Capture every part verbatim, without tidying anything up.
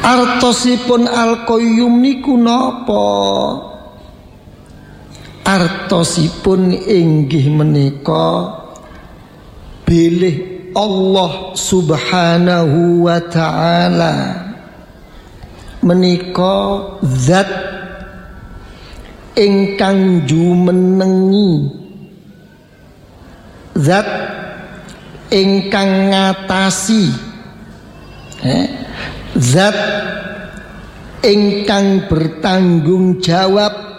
Artosipun Al-Qayyum niku napa? Artosipun inggih menika bilih Allah Subhanahu wa ta'ala menika zat ingkang jumenengi, zat ingkang ngatasi, eh? zat ingkang bertanggung jawab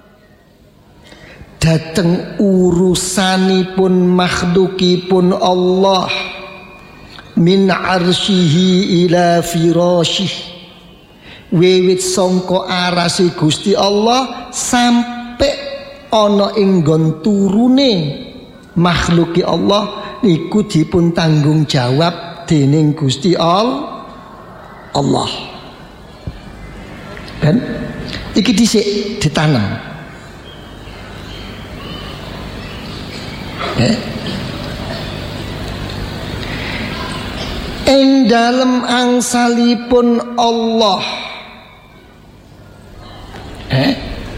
dateng urusanipun makhlukipun Allah min arsyihi ila firasyih, wiwit sangka arase Gusti Allah sampai ana ing nggon turune makhluki Allah niku dipun tanggung jawab dening Gusti Allah. Allah kan iki dhisik ditanam. Ing dalem angsalipun Allah eh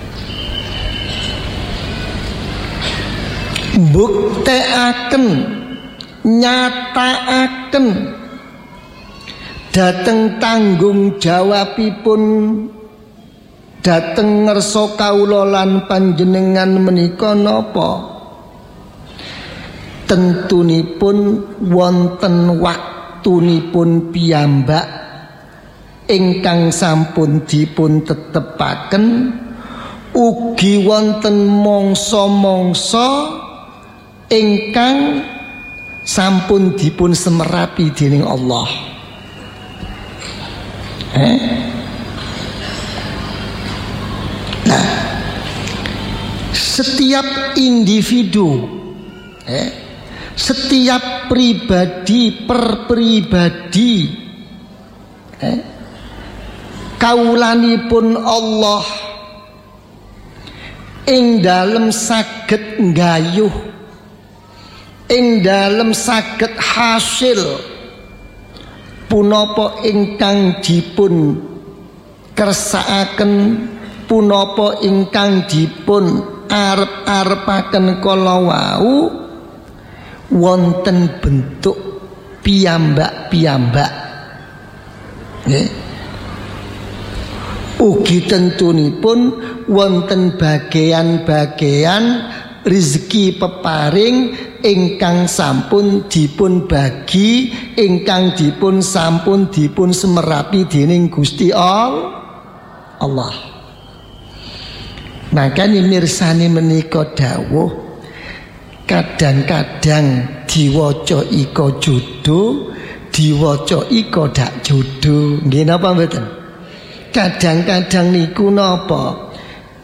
buktekaken nyatakaken dateng tanggung jawabipun dateng ngersa kawula lan panjenengan menika napa? Tentunipun wonten waktunipun piyambak ingkang sampun dipun tetepaken, ugi wonten mangsa-mangsa ingkang sampun dipun semerapi dening Allah. Eh? Nah, setiap individu eh setiap pribadi per pribadi eh, kaulanipun Allah ing dalem saged nggayuh, ing dalem saged hasil punapa ingkang dipun kersakaken, punapa ingkang dipun arep-arepaken kala wau wonten bentuk piyambak-piyambak nggih. Ugi tentunipun wonten bagean-bagean rezeki peparing ingkang sampun dipun bagi, ingkang dipun sampun dipun semerapi dening Gusti Allah. Makanya mirsani menika dawuh kadang-kadang diwaca iko judo, diwaca iko dak judo. Nggih napa mboten? Kadang-kadang niku napa?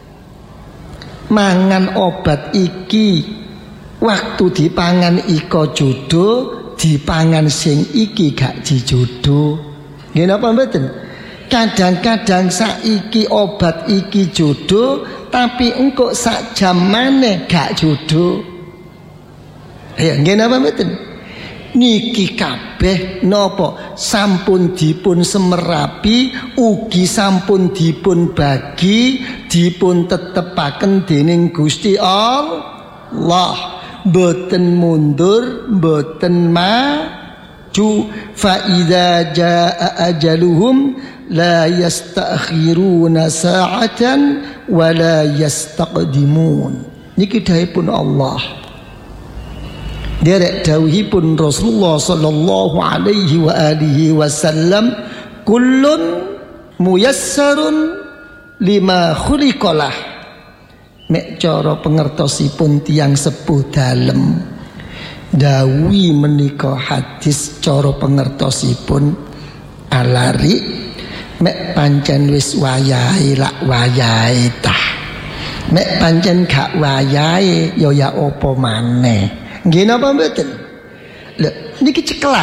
Mangan obat iki waktu dipangan iko judo, dipangan sing iki gak dijudo. Nggih napa mboten? Kadang-kadang saiki obat iki judo, tapi engko sak jam maneh gak judo. Ya nggih napa mboten? Niki kabeh napa sampun dipun semerapi, ugi sampun dipun bagi, dipun tetepaken dening Gusti Allah. Mboten mundur, mboten maju. Fa idza jaa ajaluhum la yastakhiruna sa'atan wa la yastaqdimun. Niki dawuhipun Allah. Derek dawuhipun Rasulullah sallallahu alaihi wa alihi wasallam, kullun muyassarun lima khuliqalah. Mek cara pengertosipun tiyang sepuh dalem dawuhi menika hadis cara pengertosipun alari mek pancen wis wayahe lak wayahe tah, mek pancen gak wayahe ya ya apa maneh. Nggih napa mboten? Lho niki cekelan.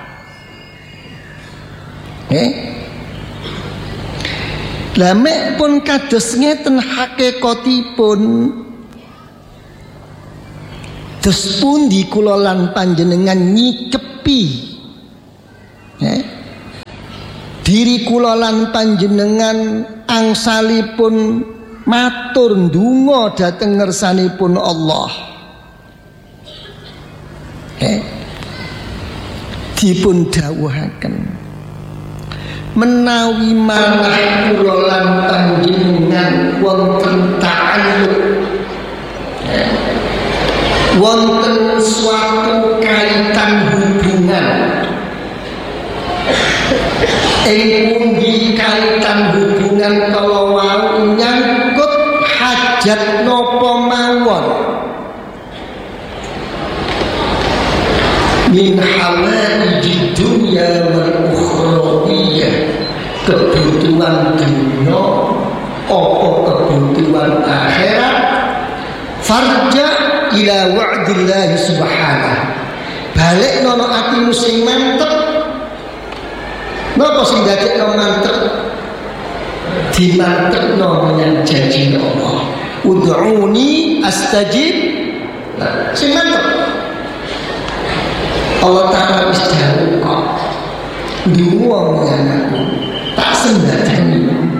Eh? Lah mek pun kados ngeten hakikatipun. Terus pundi kula lan panjenengan nyikepi. Eh? diri kula lan panjenengan angsalipun matur ndonga dhateng ngersanipun Allah. Eh, dipun dawuhaken menawi manah kula lan panjenengan wonten ta'alluq, eh, wonten suatu kaitan hubungan, ing pundi kaitan hubungan kalau wau nyangkut hajat napa mawon min hawaiji dunya wal ukhrawiyah, kebutuhan dunia apa kebutuhan akhirat, farja ila wa'dillahi subhanahu, balik nono atimu sing mantep. Napa sing dadekno mantep? Dimantepno menyang janji Allah. Ud'uni astajib. Nah, sing mantep. Allah Ta'ala wis dawuh kok. Ndonga menyang aku. Tak sembadani.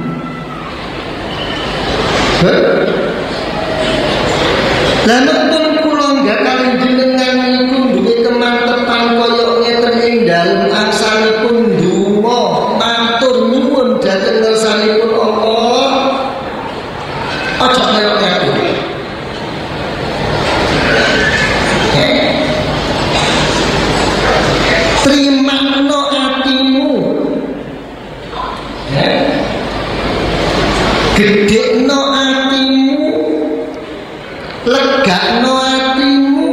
Lah nek pun kula nggakali jenengan niku duwe kemantepan kaya ngeten ing dalem aksanipun ndonga matur nuwun dhateng ngersanipun Allah. Aja melok-melok. Trimakno atimu. Gedhekno atimu. Legakno atimu.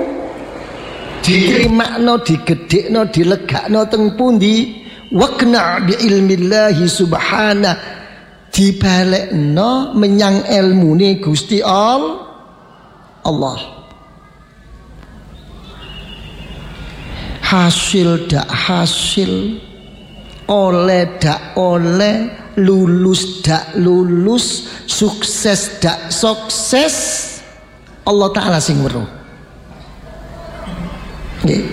Diterima, digedhekno, dilegakno teng pundi? Waqna bi ilmillahi subhana, dibalekno menyang ilmune Gusti Allah. Hasil dak hasil, oleh dak oleh, lulus dak lulus, sukses dak sukses, Allah Ta'ala sing weruh. Nggih.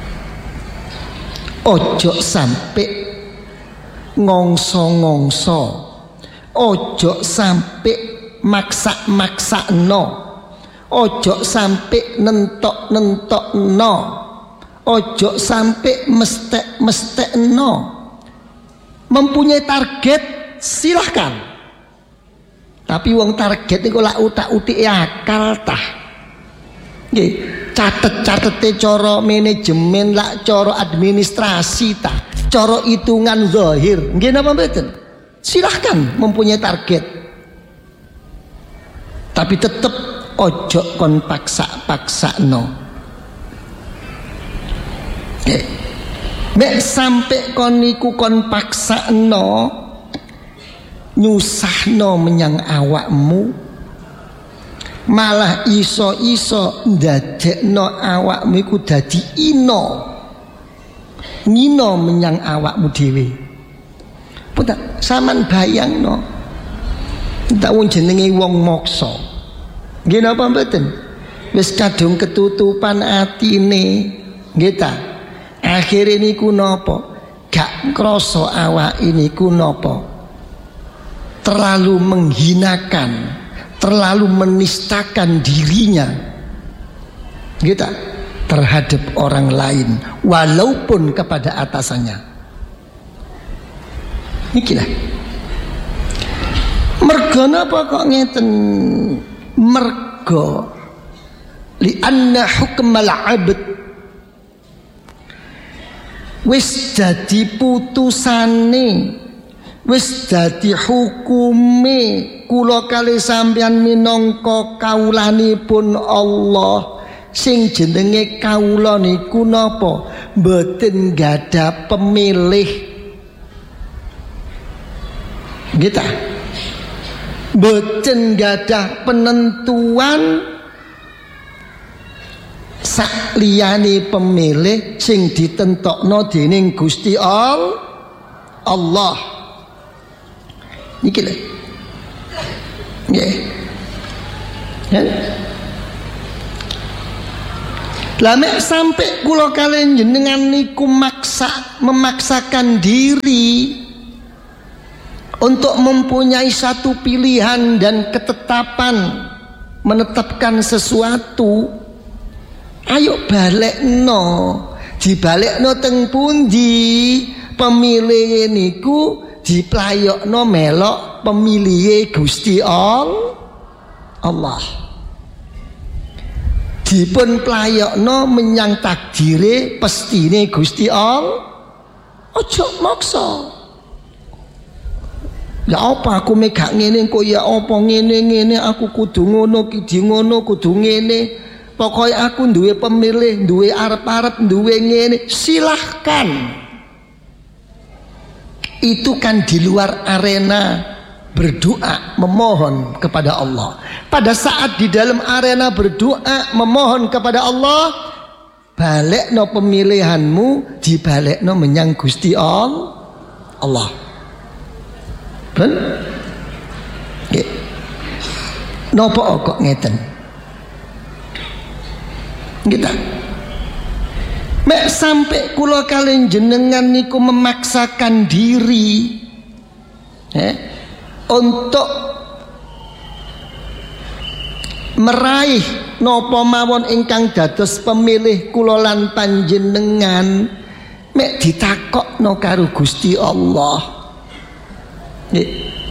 Ojo sampai ngongso-ngongso, ojo sampai maksa-maksakno, ojo sampai nentok-nentokno, ojo sampai mestek-mestekno. Mempunyai target silahkan, tapi wong target niku lak utak-utik akal tah. Nggih, catet-catete cara manajemen lak cara administrasi tah, cara hitungan zahir. Nggih napa mboten? Silahkan mempunyai target. Tapi tetep ojo kon paksa-paksakno. Nggih. Nek sampai kon niku kon paksakno, nyusahno menyang awakmu, malah iso-iso ndadekno awakmu iku dadi ino ngino menyang awakmu dhewe. Putra sampean bayangno, tak wong jenenge wong moksa. Nggih napa mboten? Wis kadung ketutupan atine, nggih ta? Akhire niku napa? Gak krasa awake niku napa? Terlalu menghinakan, terlalu menistakan dirinya, gitu, terhadap orang lain, walaupun kepada atasannya. Ikilah. Mergo napa kok ngeten? Mergo li anna hukmal abd wis dadi putusane, wis dadi hukume kula kali sampeyan minangka kawulanipun Allah. Sing jenenge kawula niku napa? Mboten gadah pemilih. Gitu. Mboten gadah penentuan sak liyane pemilih sing ditentokno dening Gusti Allah. Niki lho. Nggih. Ya. Lah nek sampai kula kalian jenengan niku maksa memaksakan diri, untuk mempunyai satu pilihan dan ketetapan menetapkan sesuatu, ayo balekno, dibalekno teng pundi? Pemilih niku diplayokno melok pemilih Gusti Allah. Dipun playokno menyang takdire pestine Gusti Allah. Ojo maksa. Ya apa aku megak ngene kok ya apa ngene-ngene aku kudu ngono kudu ngono kudu ngene. Pokoknya aku duwe pemilih, duwe arep-arep, duwe ngene, silahkan. Itu kan di luar arena berdoa memohon kepada Allah. Pada saat di dalam arena berdoa memohon kepada Allah, balekno pemilihanmu dibalekno menyang Gusti Allah. Ben? Nggih. Napa kok ngeten? Kita mek sampai kula kalian jenengan niku memaksakan diri eh, untuk meraih napa mawon ingkang dados pemilih kula lan panjenengan, mek ditakokno karo Gusti Allah. Nek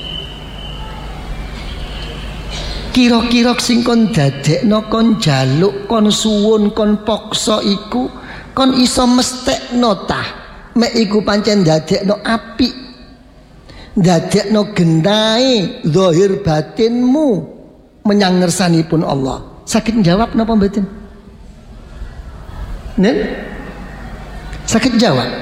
kira-kira sing kon dadekno, kon jaluk, kon suwun, kon paksa iku kon iso mestekno tah? Mek iku pancen dadekno apik, dadekno gendahe zahir batinmu menyang ngersanipun Allah. Sakit jawab napa mboten? Nen? Sakit jawab?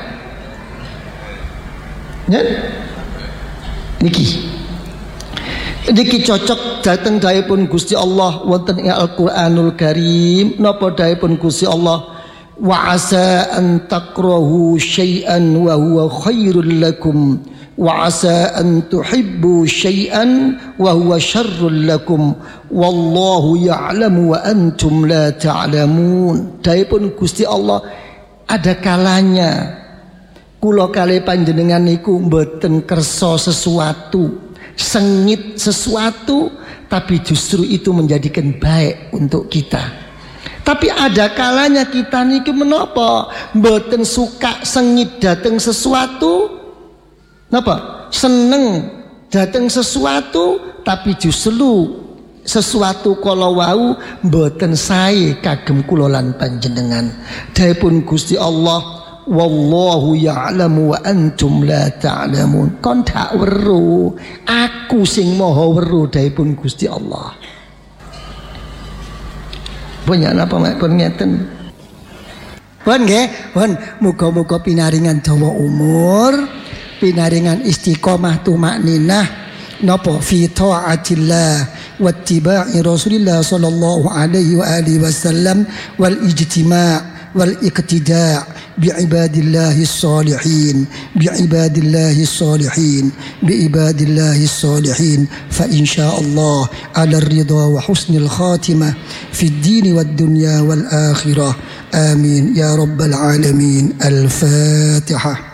Nen? Niki Niki cocok dateng daipun Gusti Allah wonten ing Al-Qur'anul Karim. Napa daipun Gusti Allah? Wa asa an takrahu syai'an wa huwa khairul lakum wa asa an tuhibbu syai'an wa huwa syarrul lakum wallahu ya'lamu wa antum la ta'lamun. Daipun Gusti Allah, ada kalanya kula kali panjenengan niku mboten kersa sesuatu, sengit sesuatu, tapi justru itu menjadikan baik untuk kita. Tapi ada kalanya kita niki menapa mboten suka sengit dateng sesuatu, napa seneng dateng sesuatu, tapi justru sesuatu kala wau mboten sae kagem kula lan panjenengan. Daipun Gusti Allah, wallahu ya'lamu wa antum la ta'lamun. Kon dak weruh, aku sing maha weruh daipun Gusti Allah. Punya napa mek pun ngeten. Pun nggih, pun muga-muga pinaringan dawa umur, pinaringan istiqomah tumakninah napa fi taatillah wa ittiba'i Rasulillah sallallahu alaihi wa alihi wasallam wal ijtima' والاقتداء بعباد الله الصالحين بعباد الله الصالحين بعباد الله الصالحين فإن شاء الله على الرضا وحسن الخاتمة في الدين والدنيا والآخرة آمين يا رب العالمين. الفاتحة.